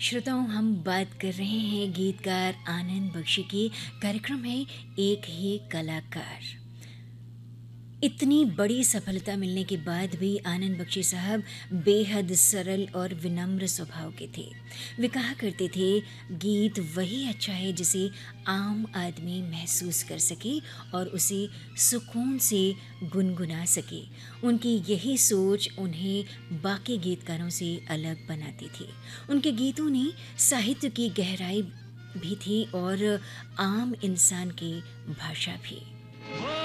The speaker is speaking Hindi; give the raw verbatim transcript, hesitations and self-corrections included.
श्रोताओं, हम बात कर रहे हैं गीतकार आनंद बख्शी की। कार्यक्रम है एक ही कलाकार। इतनी बड़ी सफलता मिलने के बाद भी आनंद बख्शी साहब बेहद सरल और विनम्र स्वभाव के थे। वे कहा करते थे, गीत वही अच्छा है जिसे आम आदमी महसूस कर सके और उसे सुकून से गुनगुना सके। उनकी यही सोच उन्हें बाकी गीतकारों से अलग बनाती थी। उनके गीतों ने साहित्य की गहराई भी थी और आम इंसान की भाषा भी।